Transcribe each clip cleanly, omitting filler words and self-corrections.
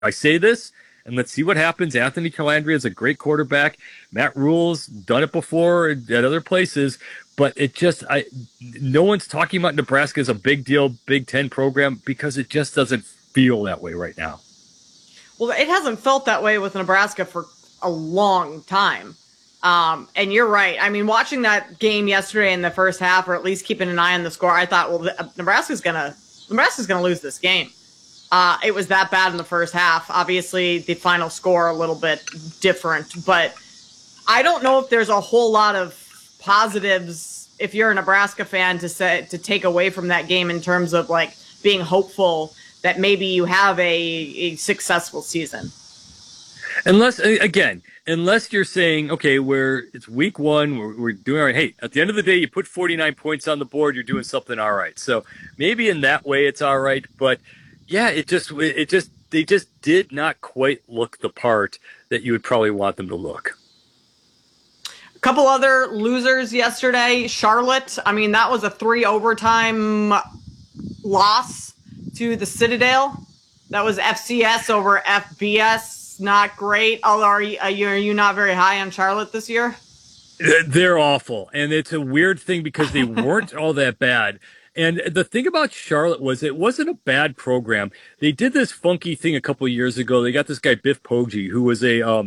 I say this, and let's see what happens. Anthony Calandria is a great quarterback. Matt Rule's done it before at other places, but no one's talking about Nebraska as a big deal Big Ten program because it just doesn't feel that way right now. Well, it hasn't felt that way with Nebraska for a long time. And you're right. I mean, watching that game yesterday in the first half, or at least keeping an eye on the score, I thought, well, Nebraska's gonna lose this game. It was that bad in the first half. Obviously, the final score a little bit different, but I don't know if there's a whole lot of positives if you're a Nebraska fan to take away from that game in terms of like being hopeful that maybe you have a successful season. Unless you're saying, okay, it's week one, we're doing all right. Hey, at the end of the day, you put 49 points on the board, you're doing something all right. So maybe in that way it's all right, but yeah, they just did not quite look the part that you would probably want them to look. A couple other losers yesterday. Charlotte, I mean, that was a 3 overtime loss to the Citadel. That was FCS over FBS. Not great. Although, are you not very high on Charlotte this year? They're awful. And it's a weird thing because they weren't all that bad. And the thing about Charlotte was it wasn't a bad program. They did this funky thing a couple of years ago. They got this guy, Biff Poggi, who was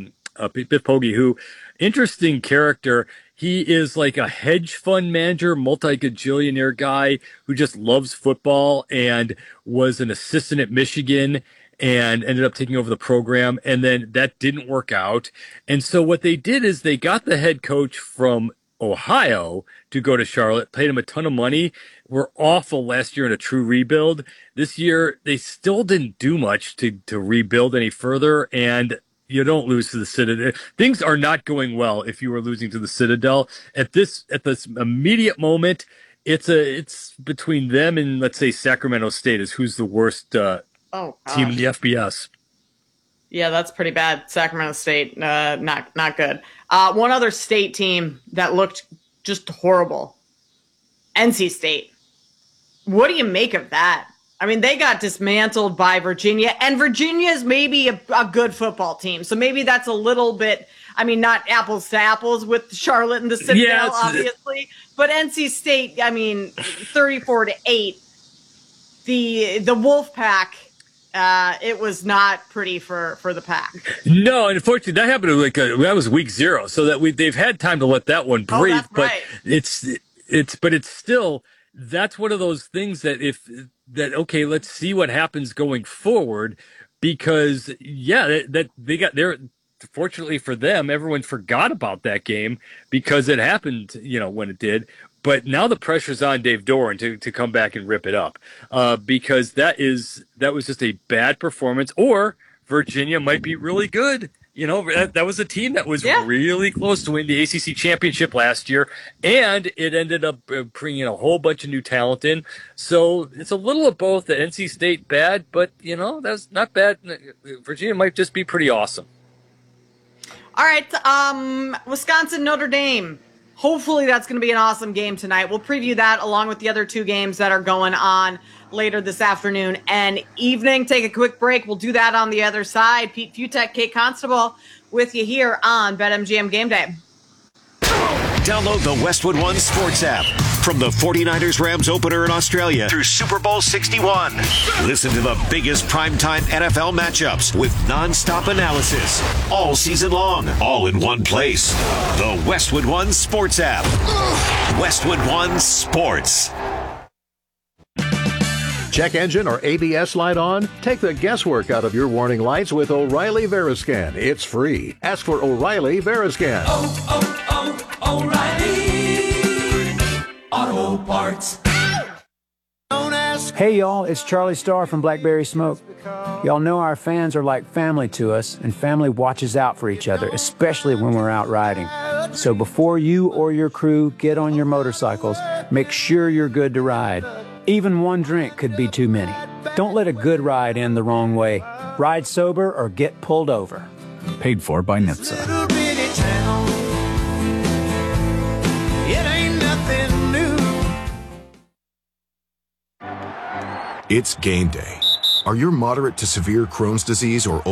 interesting character. He is like a hedge fund manager, multi-gajillionaire guy who just loves football and was an assistant at Michigan and ended up taking over the program. And then that didn't work out. And so what they did is they got the head coach from Ohio to go to Charlotte, paid him a ton of money. Were awful last year in a true rebuild. This year, they still didn't do much to rebuild any further, and you don't lose to the Citadel. Things are not going well if you are losing to the Citadel. At this immediate moment, it's between them and, let's say, Sacramento State is who's the worst team in the FBS. Yeah, that's pretty bad. Sacramento State, not good. One other state team that looked just horrible, NC State. What do you make of that? I mean, they got dismantled by Virginia, and Virginia is maybe a good football team. So maybe that's a little bit, I mean, not apples to apples with Charlotte and the Citadel, obviously. But NC State, I mean, 34-8. The Wolfpack, it was not pretty for the Pack. No, and unfortunately, that happened that was week 0, so that they've had time to let that one breathe. Oh, that's right. But it's still, that's one of those things okay, let's see what happens going forward, because that they got there. Fortunately for them, everyone forgot about that game because it happened, when it did. But now the pressure's on Dave Doran to come back and rip it up, because that was just a bad performance. Or Virginia might be really good. That was a team that was really close to winning the ACC championship last year, and it ended up bringing a whole bunch of new talent in. So it's a little of both. The NC State bad, but that's not bad. Virginia might just be pretty awesome. All right, Wisconsin, Notre Dame. Hopefully that's going to be an awesome game tonight. We'll preview that along with the other 2 games that are going on later this afternoon and evening. Take a quick break. We'll do that on the other side. Pete Futek, Kate Constable with you here on BetMGM Game Day. Download the Westwood One Sports app. From the 49ers Rams opener in Australia through Super Bowl 61. Listen to the biggest primetime NFL matchups with nonstop analysis all season long, all in one place. The Westwood One Sports app. Westwood One Sports. Check engine or ABS light on? Take the guesswork out of your warning lights with O'Reilly Veriscan. It's free. Ask for O'Reilly Veriscan. O'Reilly Auto Parts. Hey y'all, it's Charlie Starr from Blackberry Smoke. Y'all know our fans are like family to us, and family watches out for each other, especially when we're out riding. So before you or your crew get on your motorcycles, make sure you're good to ride. Even one drink could be too many. Don't let a good ride end the wrong way. Ride sober or get pulled over. Paid for by NHTSA. It's game day. Are your moderate to severe Crohn's disease or